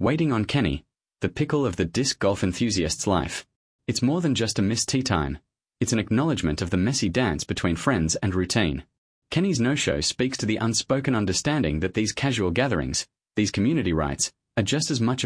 Waiting on Kenny, the pickle of the disc golf enthusiast's life. It's more than just a missed tee time. It's an acknowledgement of the messy dance between friends and routine. Kenny's no-show speaks to the unspoken understanding that these casual gatherings, these community rites, are just as much